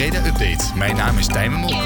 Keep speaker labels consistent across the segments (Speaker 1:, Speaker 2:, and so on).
Speaker 1: Breda Update. Mijn naam is Tijmen Molker.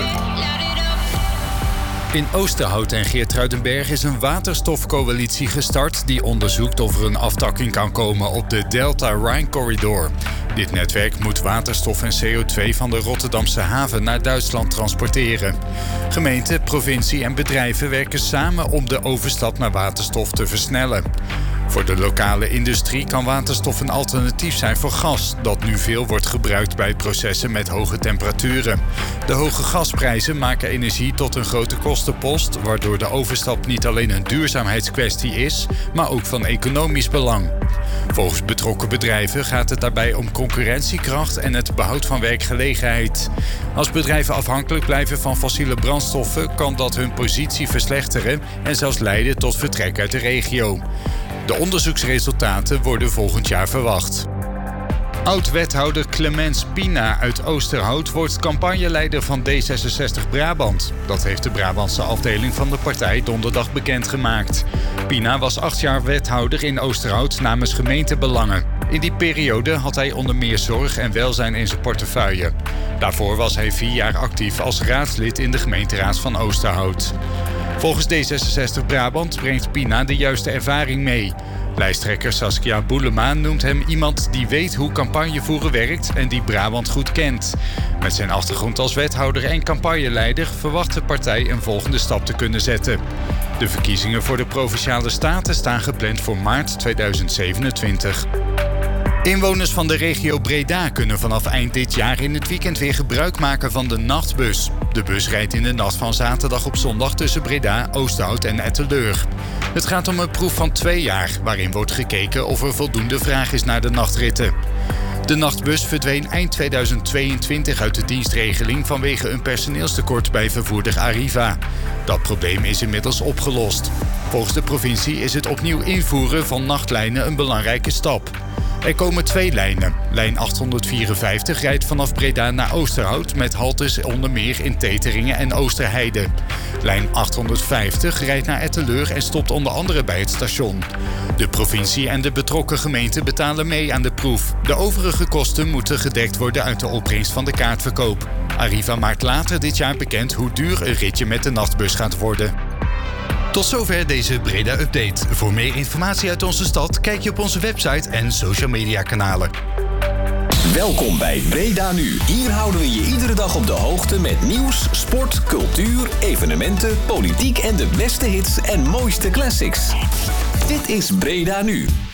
Speaker 1: In Oosterhout en Geertruidenberg is een waterstofcoalitie gestart die onderzoekt of er een aftakking kan komen op de Delta-Rhine-corridor. Dit netwerk moet waterstof en CO2 van de Rotterdamse haven naar Duitsland transporteren. Gemeente, provincie en bedrijven werken samen om de overstap naar waterstof te versnellen. Voor de lokale industrie kan waterstof een alternatief zijn voor gas, dat nu veel wordt gebruikt bij processen met hoge temperaturen. De hoge gasprijzen maken energie tot een grote kostenpost, waardoor de overstap niet alleen een duurzaamheidskwestie is, maar ook van economisch belang. Volgens betrokken bedrijven gaat het daarbij om concurrentiekracht en het behoud van werkgelegenheid. Als bedrijven afhankelijk blijven van fossiele brandstoffen, kan dat hun positie verslechteren en zelfs leiden tot vertrek uit de regio. De onderzoeksresultaten worden volgend jaar verwacht. Oud-wethouder Clemens Pina uit Oosterhout wordt campagneleider van D66 Brabant. Dat heeft de Brabantse afdeling van de partij donderdag bekendgemaakt. Pina was 8 jaar wethouder in Oosterhout namens gemeentebelangen. In die periode had hij onder meer zorg en welzijn in zijn portefeuille. Daarvoor was hij 4 jaar actief als raadslid in de gemeenteraad van Oosterhout. Volgens D66 Brabant brengt Pina de juiste ervaring mee. Lijsttrekker Saskia Boelema noemt hem iemand die weet hoe campagnevoeren werkt en die Brabant goed kent. Met zijn achtergrond als wethouder en campagneleider verwacht de partij een volgende stap te kunnen zetten. De verkiezingen voor de Provinciale Staten staan gepland voor maart 2027. Inwoners van de regio Breda kunnen vanaf eind dit jaar in het weekend weer gebruik maken van de nachtbus. De bus rijdt in de nacht van zaterdag op zondag tussen Breda, Oosterhout en Etteleur. Het gaat om een proef van 2 jaar, waarin wordt gekeken of er voldoende vraag is naar de nachtritten. De nachtbus verdween eind 2022 uit de dienstregeling vanwege een personeelstekort bij vervoerder Arriva. Dat probleem is inmiddels opgelost. Volgens de provincie is het opnieuw invoeren van nachtlijnen een belangrijke stap. Er komen 2 lijnen. Lijn 854 rijdt vanaf Breda naar Oosterhout met haltes onder meer in Teteringen en Oosterheide. Lijn 850 rijdt naar Etteleur en stopt onder andere bij het station. De provincie en de betrokken gemeente betalen mee aan de proef. De overige kosten moeten gedekt worden uit de opbrengst van de kaartverkoop. Arriva maakt later dit jaar bekend hoe duur een ritje met de nachtbus gaat worden. Tot zover deze Breda Update. Voor meer informatie uit onze stad kijk je op onze website en social media kanalen.
Speaker 2: Welkom bij Breda Nu. Hier houden we je iedere dag op de hoogte met nieuws, sport, cultuur, evenementen, politiek en de beste hits en mooiste classics. Dit is Breda Nu.